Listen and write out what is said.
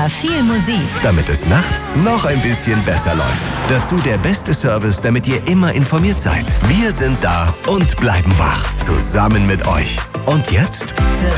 viel Musik. Damit es nachts noch ein bisschen besser läuft. Dazu der beste Service, damit ihr immer informiert seid. Wir sind da und bleiben wach. Zusammen mit euch. Und jetzt